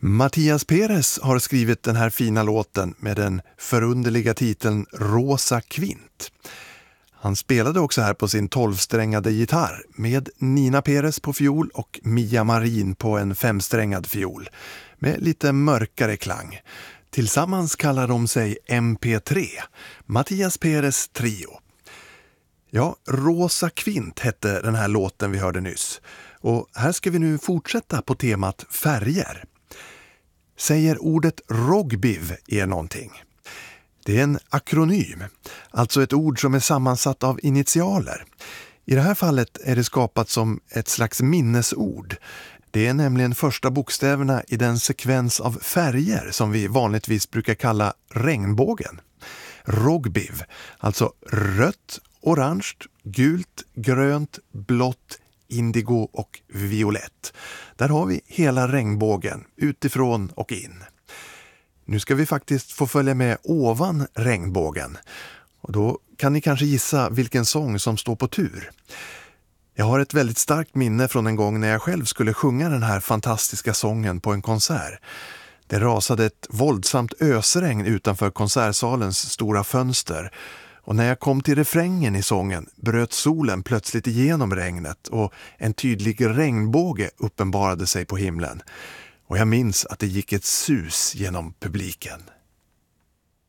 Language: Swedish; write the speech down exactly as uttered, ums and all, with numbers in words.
Mattias Perez har skrivit den här fina låten med den förunderliga titeln Rosa Kvint. Han spelade också här på sin tolvsträngade gitarr med Nina Perez på fiol och Mia Marin på en femsträngad fiol med lite mörkare klang. Tillsammans kallar de sig M P tre, Mattias Perez Trio. Ja, Rosa Kvint hette den här låten vi hörde nyss. Och här ska vi nu fortsätta på temat färger. Säger ordet rogbiv är någonting. Det är en akronym, alltså ett ord som är sammansatt av initialer. I det här fallet är det skapat som ett slags minnesord. Det är nämligen första bokstäverna i den sekvens av färger som vi vanligtvis brukar kalla regnbågen. Rogbiv, alltså rött, orange, gult, grönt, blått, indigo och violett. Där har vi hela regnbågen, utifrån och in. Nu ska vi faktiskt få följa med ovan regnbågen. Och då kan ni kanske gissa vilken sång som står på tur. Jag har ett väldigt starkt minne från en gång när jag själv skulle sjunga den här fantastiska sången på en konsert. Det rasade ett våldsamt ösregn utanför konsertsalens stora fönster. Och när jag kom till refrängen i sången bröt solen plötsligt igenom regnet och en tydlig regnbåge uppenbarade sig på himlen. Och jag minns att det gick ett sus genom publiken.